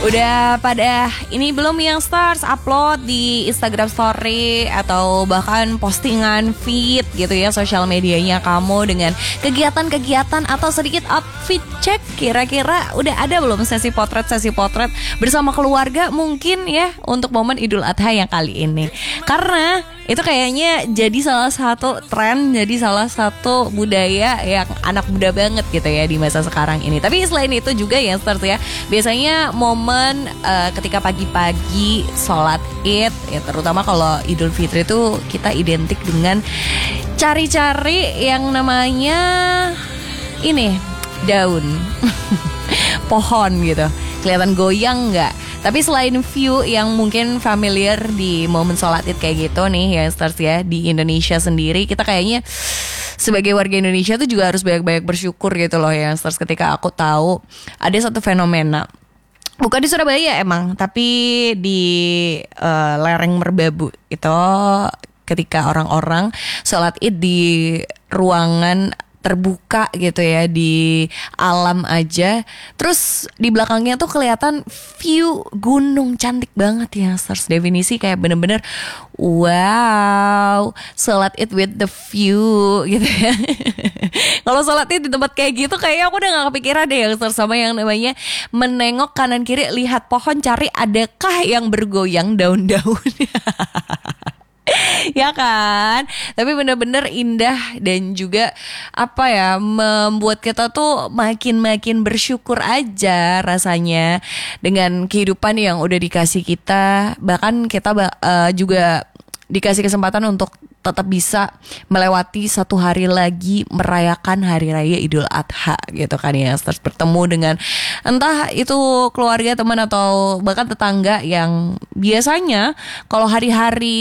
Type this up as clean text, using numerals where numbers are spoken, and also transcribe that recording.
Udah pada ini belum yang stars upload di Instagram story atau bahkan postingan feed gitu ya sosial medianya kamu dengan kegiatan-kegiatan atau sedikit outfit check, kira-kira udah ada belum sesi potret bersama keluarga mungkin ya untuk momen Idul Adha yang kali ini. Karena itu kayaknya jadi salah satu tren, jadi salah satu budaya yang anak muda banget gitu ya di masa sekarang ini. Tapi selain itu juga ya stars ya, biasanya momen ketika pagi-pagi sholat Id ya, terutama kalau Idul Fitri itu kita identik dengan cari-cari yang namanya ini daun pohon gitu, kelihatan goyang nggak? Tapi selain view yang mungkin familiar di momen sholat Id kayak gitu nih ya stars ya, di Indonesia sendiri kita kayaknya sebagai warga Indonesia tuh juga harus banyak-banyak bersyukur gitu loh ya stars, ketika aku tahu ada satu fenomena. Bukan di Surabaya emang, tapi di lereng Merbabu itu ketika orang-orang sholat Id di ruangan terbuka gitu ya, di alam aja. Terus di belakangnya tuh kelihatan view gunung cantik banget ya stars. Definisi kayak bener-bener wow, sholat Id with the view gitu ya. Kalau sholat Id di tempat kayak gitu kayaknya aku udah gak kepikiran deh yang stars, sama yang namanya menengok kanan kiri, lihat pohon, cari adakah yang bergoyang daun-daunnya. Ya kan, tapi benar-benar indah dan juga apa ya, membuat kita tuh makin bersyukur aja rasanya dengan kehidupan yang udah dikasih kita. Bahkan kita juga dikasih kesempatan untuk tetap bisa melewati satu hari lagi merayakan hari raya Idul Adha gitu kan ya. Terus bertemu dengan entah itu keluarga, teman atau bahkan tetangga yang biasanya kalau hari-hari